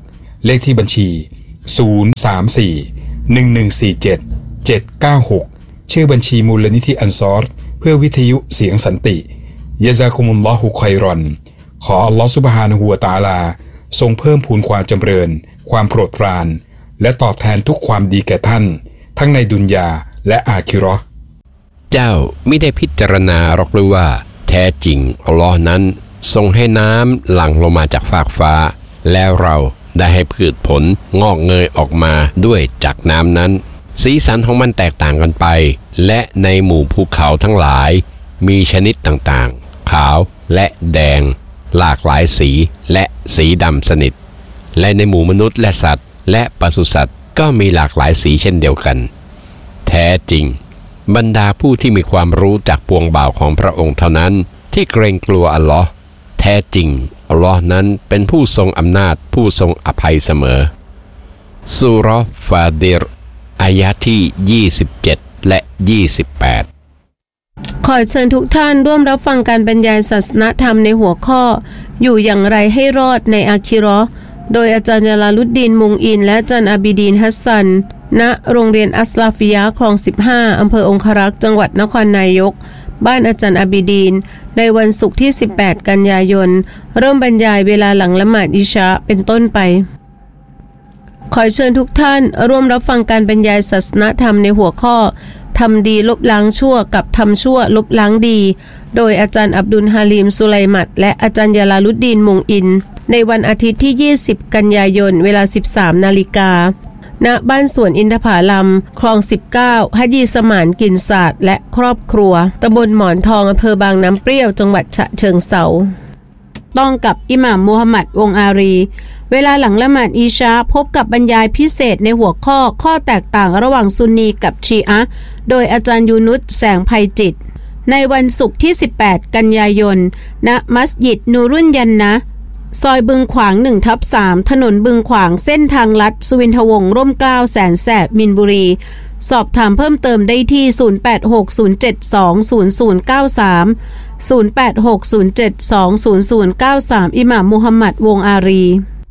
เลขที่บัญชีศูนย์ สาม สี่ หนึ่ง หนึ่ง สี่ เจ็ด เจ็ด เก้า หกชื่อบัญชีมูลนิธิอันซอรเพื่อวิทยุเสียงสันติยะซากุมุลลอฮุค็อยรอนขออัลลอฮฺซุบฮานะฮูวะตะอาลาทรงเพิ่มพูนความจำเริญความโปรดปรานและตอบแทนทุกความดีแก่ท่านทั้งในดุนยาและอาคิเราะห์เจ้าไม่ได้พิจารณาหรอกหรือว่าแท้จริงอัลลอฮ์นั้นทรงให้น้ำหลั่งลงมาจากฟากฟ้าแล้วเราได้ให้พืชผลงอกเงยออกมาด้วยจากน้ำนั้นสีสันของมันแตกต่างกันไปและในหมู่ภูเขาทั้งหลายมีชนิดต่างๆขาวและแดงหลากหลายสีและสีดำสนิทและในหมู่มนุษย์และสัตว์และปศุสัตว์ก็มีหลากหลายสีเช่นเดียวกันแท้จริงบรรดาผู้ที่มีความรู้จากปวงบ่าวของพระองค์เท่านั้นที่เกรงกลัวอัลลอฮ์แท้จริงอัลลอฮ์นั้นเป็นผู้ทรงอำนาจผู้ทรงอภัยเสมอซูเราะห์ฟาติรอายะห์ที่ยี่สิบเจ็ดและยี่สิบแปดขอเชิญทุกท่านร่วมรับฟังการบรรยายศาสนธรรมในหัวข้ออยู่อย่างไรให้รอดในอาคิเราะห์โดยอาจารย์ยาลาลุดดีนมุงอินและอาจารย์อาบิดีนฮัสซันณโรงเรียนอัสลาฟิยะห์คลองสิบห้าอำเภอองครักษ์จังหวัดนครนายกบ้านอาจารย์อาบิดีนในวันศุกร์ที่สิบแปดกันยายนเริ่มบรรยายเวลาหลังละหมาดอิชาเป็นต้นไปขอเชิญทุกท่านร่วมรับฟังการบรรยายศาสนธรรมในหัวข้อทำดีลบล้างชั่วกับทำชั่วลบล้างดีโดยอาจารย์อับดุลฮาลีมสุไลมัดและอาจารย์ยาลาลุดดีนมุงอินในวันอาทิตย์ที่ยี่สิบกันยายนเวลา สิบสามนาฬิกาณบ้านสวนอินทผลัมคลองสิบเก้าฮัจีสมานกลิ่นศาสตร์และครอบครัวตำบลหมอนทองอำเภอบางน้ำเปรี้ยวจังหวัดฉะเชิงเทราต้องกับอิหม่ามมูฮัมหมัดวงอารีเวลาหลังละหมาดอีชาพบกับบรรยายพิเศษในหัวข้อข้อแตกต่างระหว่างซุนนีกับชีอะห์โดยอาจารย์ยูนุสแสงไพจิตในวันศุกร์ที่สิบแปดกันยายนณมัสยิดนูรุนยันนะซอยบึงขวาง หนึ่งทับสาม ถนนบึงขวางเส้นทางลัดสุวินทวงศ์ร่มเกล้าแสนแสบมินบุรีสอบถามเพิ่มเติมได้ที่ศูนย์ แปด หก ศูนย์ เจ็ด สอง ศูนย์ ศูนย์ เก้า สาม ศูนย์ แปด หก ศูนย์ เจ็ด สอง ศูนย์ ศูนย์ เก้า สาม อิหม่ามมูฮัมหมัดวงอารี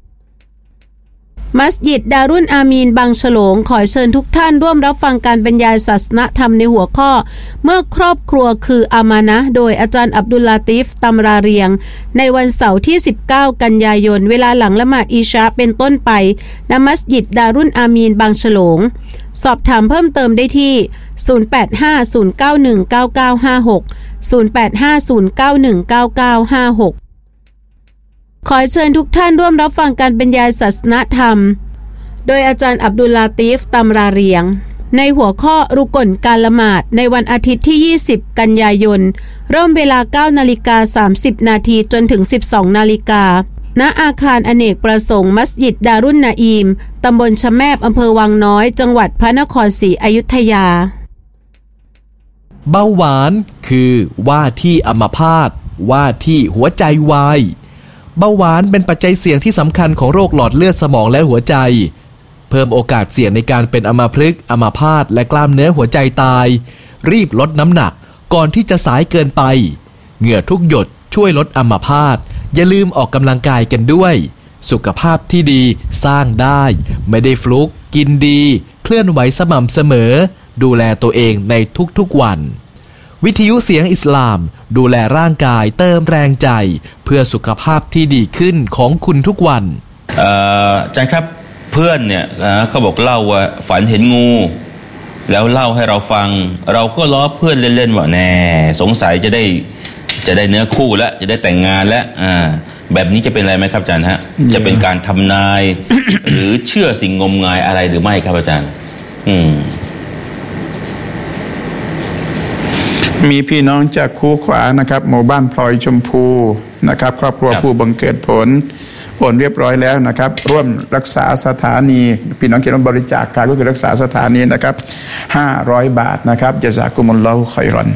มัสยิดดารุนอามีนบางฉลงขอเชิญทุกท่านร่วมรับฟังการบรรยายศาสนธรรมในหัวข้อเมื่อครอบครัวคืออามานะห์โดยอาจารย์อับดุลลาติฟตำราเรียงในวันเสาร์ที่สิบเก้ากันยายนเวลาหลังละหมาดอิชาเป็นต้นไปณมัสยิดดารุนอามีนบางฉลงสอบถามเพิ่มเติมได้ที่ศูนย์ แปด ห้า ศูนย์ เก้า หนึ่ง เก้า เก้า ห้า หก ศูนย์ แปด ห้า ศูนย์ เก้า หนึ่ง เก้า เก้า ห้า หกขอเชิญทุกท่านร่วมรับฟังการบรรยายศาสนธรรมโดยอาจารย์อับดุลลาติฟตำราเรียงในหัวข้อรุกลการละหมาดในวันอาทิตย์ที่ยี่สิบกันยายนเริ่มเวลา เก้านาฬิกาสามสิบนาทีจนถึง สิบสองนาฬิกาณอาคารอเนกประสงค์มัสยิดดารุนนาอีมตำบลชะแมบอำเภอวังน้อยจังหวัดพระนครศรีอยุธยาเบาหวานคือว่าที่อัมพาตว่าที่หัวใจวายเบาหวานเป็นปัจจัยเสี่ยงที่สำคัญของโรคหลอดเลือดสมองและหัวใจเพิ่มโอกาสเสี่ยงในการเป็นอัมพฤกษ์อัมพาตและกล้ามเนื้อหัวใจตายรีบลดน้ำหนักก่อนที่จะสายเกินไปเหงื่อทุกหยดช่วยลดอัมพาตอย่าลืมออกกำลังกายกันด้วยสุขภาพที่ดีสร้างได้ไม่ได้ฟลุกกินดีเคลื่อนไหวสม่ำเสมอดูแลตัวเองในทุกๆวันวิทยุเสียงอิสลามดูแลร่างกายเติมแรงใจเพื่อสุขภาพที่ดีขึ้นของคุณทุกวันเอ่ออาจารย์ครับเพื่อนเนี่ยนะเขาบอกเล่าว่าฝันเห็นงูแล้วเล่าให้เราฟังเราก็ล้อเพื่อนเล่นๆว่าแน่สงสัยจะได้จะได้เนื้อคู่แล้วจะได้แต่งงานแล้วอ่าแบบนี้จะเป็นอะไรไหมครับอาจารย์ฮะ จะเป็นการทำนาย หรือเชื่อสิ่งงมงายอะไรหรือไม่ครับอาจารย์อืมมีพี่น้องจากคูขวานะครับหมู่บ้านพลอยชมพูนะครับครอบครัวผู้บังเกิดผลผลเรียบร้อยแล้วนะครับร่วมรักษาสถานีพี่น้องเขียนบริจาคการก็คือรักษาสถานีนะครับห้าร้อยบาทนะครับญะซากุมุลลอฮุค็อยรอน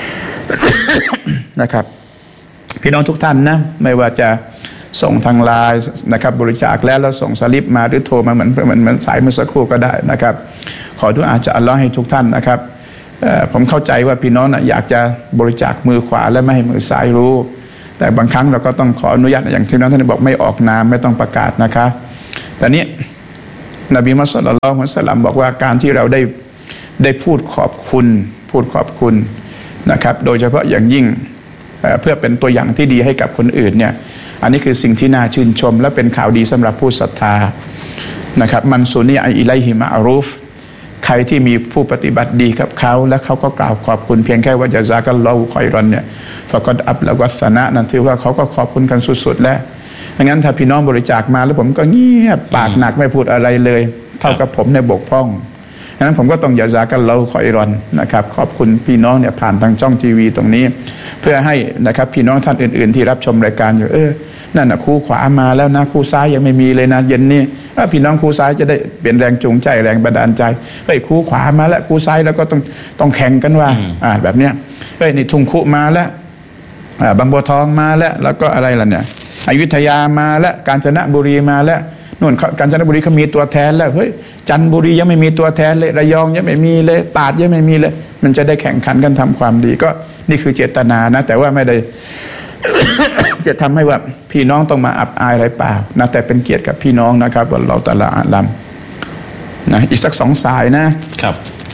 นะครับพี่น้องทุกท่านนะไม่ว่าจะส่งทางไลน์นะครับบริจาคแล้วแล้วส่งสลิปมาหรือโทรมาเหมือนเหมือนเหมือนสายเมื่อสักครู่ก็ได้นะครับขอดุอาจากอัลเลาะห์ให้ทุกท่านนะครับผมเข้าใจว่าพี่น้องนะอยากจะบริจาคมือขวาและไม่ให้มือซ้ายรู้แต่บางครั้งเราก็ต้องขออนุญาตอย่างที่น้องท่านบอกไม่ออกนามไม่ต้องประกาศนะคะแต่นี้นบีมุฮัมมัดศ็อลลัลลอฮุอะลัยฮิวะซัลลัมบอกว่าการที่เราได้ได้พูดขอบคุณพูดขอบคุณนะครับโดยเฉพาะอย่างยิ่งเพื่อเป็นตัวอย่างที่ดีให้กับคนอื่นเนี่ยอันนี้คือสิ่งที่น่าชื่นชมและเป็นข่าวดีสำหรับผู้ศรัทธานะครับมันซุนีอิลัยฮิมะอรูฟใครที่มีผู้ปฏิบัติดีกับเขาและเขาก็กล่าวขอบคุณเพียงแค่ว่าญะซากัลลอฮุค็อยรอนเนี่ยฟะกอดอับละวัสนะนั่นถือว่าเขาก็ขอบคุณกันสุดๆแล้วงั้นถ้าพี่น้องบริจาคมาแล้วผมก็เงียบปากหนักไม่พูดอะไรเลยเท่ากับผมในบกพร่องฉะนั้นผมก็ต้องญะซากัลลอฮุค็อยรอนนะครับขอบคุณพี่น้องเนี่ยผ่านทางช่องทีวีตรงนี้เพื่อให้นะครับพี่น้องท่านอื่นๆที่รับชมรายการอยู่เออนั่นนะคู่ขวามาแล้วนะคู่ซ้ายยังไม่มีเลยนะเย็นนี้พี่น้องคู่ซ้ายจะได้เปลี่ยนแรงจูงใจแรงบันดาลใจเฮ้ยคู่ขวามาแล้วคู่ซ้ายแล้วก็ต้องต้องแข่งกันว่าอ่าแบบเนี้ยเฮ้ยนี่ทุ่งคุมาแล้วอ่าบางบัวทองมาแล้วแล้วก็อะไรล่ะเนี่ยอยุธยามาแล้วกาญจนบุรีมาแล้วนู่นกาญจนบุรีเขามีตัวแทนแล้วเฮ้ยจันทบุรียังไม่มีตัวแทนเลยระยองยังไม่มีเลยตราดยังไม่มีเลยมันจะได้แข่งขันกันทำความดีก็นี่คือเจตนานะแต่ว่าไม่ได้ จะทำให้ว่าพี่น้องต้องมาอับอายอะไรเปล่านะแต่เป็นเกียรติกับพี่น้องนะครับว่าเราตะละอาลัมนะอีกสักสองสายนะครับ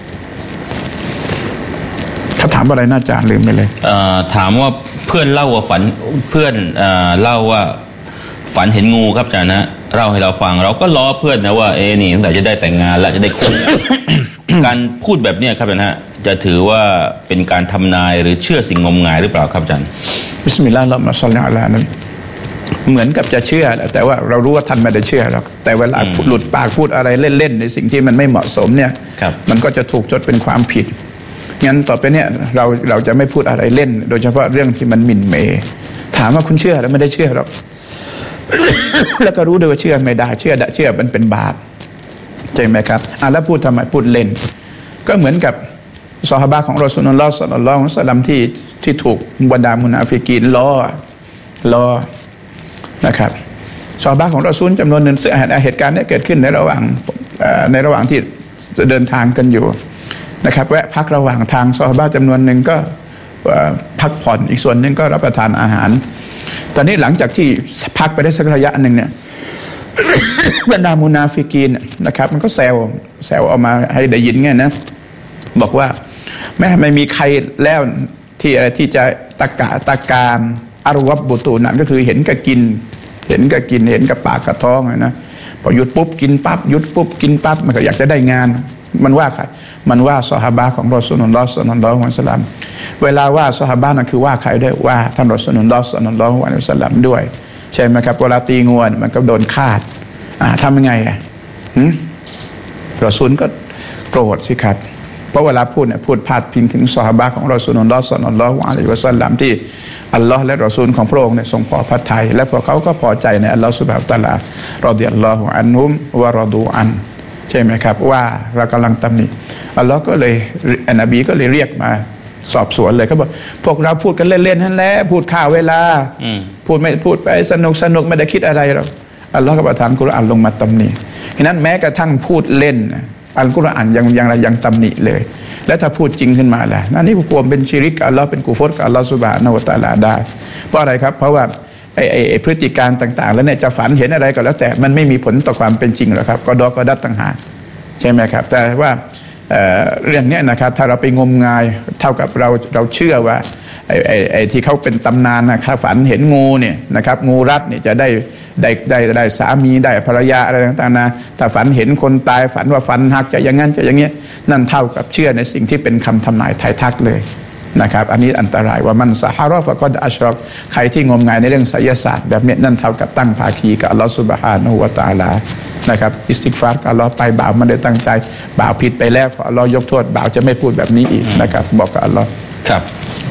ถ้าถามอะไรน่าจะลืมไปเลยเอ่อถามว่าเพื่อนเล่าว่าฝันเพื่อนเอ่อเล่าว่าฝันเห็นงูครับอาจารย์นะเล่าให้เราฟังเราก็ล้อเพื่อนนะว่าเอ๊นี่ตั้งแต่จะได้แต่งงานแล้วจะได้คู่ การพูดแบบนี้ครับอาจารย์นะจะถือว่าเป็นการทำนายหรือเชื่อสิ่งงมงายหรือเปล่าครับอาจารย์บิสมิลลาฮิรเราะห์มานุรเราะฮีมอะลานะเหมือนกับจะเชื่อแต่ว่าเรารู้ว่าท่านไม่ได้เชื่อหรอกแต่เวลาหลุดปากพูดอะไรเล่นๆในสิ่งที่มันไม่เหมาะสมเนี่ยมันก็จะถูกจดเป็นความผิดงั้นต่อไปเนี่ยเราเราจะไม่พูดอะไรเล่นโดยเฉพาะเรื่องที่มันหมิ่นเหม่ถามว่าคุณเชื่อแล้วไม่ได้เชื่อหรอก แล้วก็รู้ด้วยว่าเชื่อไม่ได้เชื่อเชื่อมันเป็นบาปใช่ไหมครับอ่ะแล้วพูดทำไมพูดเล่นก็เหมือนกับซอฮาบะห์ของรอซูลุลลอฮ์ศ็อลลัลลอฮุอะลัยฮิวะซัลลัมที่ที่ถูกบรรดามุนาฟิกีนล้อล้อนะครับซอฮาบะห์ของรอซูลจำนวนหนึ่งเหตุการณ์นี้เกิดขึ้นในระหว่างในระหว่างที่เดินทางกันอยู่นะครับแวะพักระหว่างทางซอฮาบะห์จำนวนหนึ่งก็พักผ่อนอีกส่วนหนึ่งก็รับประทานอาหารตอนนี้หลังจากที่พักไปได้สักระยะหนึ่งเนี่ย บรรดามุนาฟิกีนนะครับมันก็แซวแซวออกมาให้ได้ยินไงนะบอกว่าแม้ไม่มีใครแล้วที่อะไรที่จะตะกะตะการอารวับบุตูนั่นก็คือเห็นกับกินเห็นกับกินเห็นกับปากกับท้องนะพอหยุดปุ๊บกินปั๊บหยุดปุ๊บกินปั๊บมันก็อยากจะได้งานมันว่าใครมันว่าซอฮาบะห์ของรอซูลุลลอฮ์ศ็อลลัลลอฮุอะลัยฮิวะซัลลัมเวลาว่าซอฮาบะห์นั่นคือว่าใครด้วยว่าท่านรอซูลุลลอฮ์ศ็อลลัลลอฮุอะลัยฮิวะซัลลัมด้วยใช่ไหมครับเวลาตีงวนมันก็โดนคาดอ่าทำยังไงอ่ะรอซูลก็โกรธสิครับเพราะเวลาพูดเนี่ยพูดพาดพิงถึงซอฮาบะห์ของรอซูลุลลอฮ์ศ็อลลัลลอฮุอะลัยฮิวะซัลลัมที่อัลลอฮ์และรอซูลของพระองค์เนี่ยทรงพอพระทัยและพวกเขาก็พอใจในอัลลอฮ์ซุบฮานะฮูวะตะอาลารอฎิยัลลอฮุอันฮุมวะรอฎูอันใช่ไหมครับว่าเรากำลังตำหนิอัลลอฮ์ก็เลยนบีก็เลยเรียกมาสอบสวนเลยเขาบอกพวกเราพูดกันเล่นๆนั่นแหละพูดข่าวเวลาพูดไม่พูดไปสนุกสนุกไม่ได้คิดอะไรหรอกอัลลอฮ์ก็ประทานกุรอานลงมาตำหนิฉะนั้นแม้กระทั่งพูดเล่นอัลกุรอานยังยังยังตำหนิเลยแล้วถ้าพูดจริงขึ้นมาล่ะนั่นนี่กลัวเป็นชิริกอัลลอฮ์เป็นกุฟรกับอัลลอฮ์ซุบฮานะฮูวะตะอาลาได้เพราะอะไรครับเพราะว่าไอ้ไอ้พฤติการต่างๆแล้วเนี่ยจะฝันเห็นอะไรก็แล้วแต่มันไม่มีผลต่อความเป็นจริงหรอกครับก็ดอกก็ดัดต่างหากใช่ไหมครับแต่ว่า เ, เรื่องนี้นะครับถ้าเราไปงมงายเท่ากับเราเราเชื่อว่าไอ้ไอ้ไอ้ที่เขาเป็นตำนานนะครับฝันเห็นงูเนี่ยนะครับงูรัดเนี่ยจะได้ได้ได้ได้สามีได้ภรรยาอะไรต่างๆนะถ้าฝันเห็นคนตายฝันว่าฟันหักจะอย่างนั้นจะอย่างเงี้ยนั่นเท่ากับเชื่อในสิ่งที่เป็นคำทำนายทายทักเลยนะครับอันนี้อันตรายว่ามันซะฮาระฟะกอดอัชรอกใครที่งมงายในเรื่องไสยศาสตร์แบบนี้นั่นเท่ากับตั้งภาคีกับอัลลอฮฺซุบฮานะฮูวะตะอาลานะครับอิสติฆฟารกับอัลลอฮฺไปบ่าวไม่ได้ตั้งใจบ่าวผิดไปแล้วขออัลลอฮฺยกโทษบ่าวจะไม่พูดแบบนี้อีกนะครับบอกกับอัลลอฮฺครับ